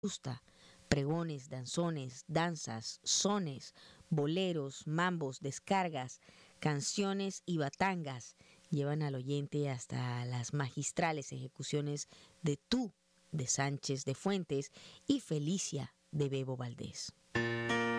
justa. Pregones, danzones, danzas, sones, boleros, mambos, descargas, canciones y batangas llevan al oyente hasta las magistrales ejecuciones de Tú, de Sánchez de Fuentes, y Felicia, de Bebo Valdés.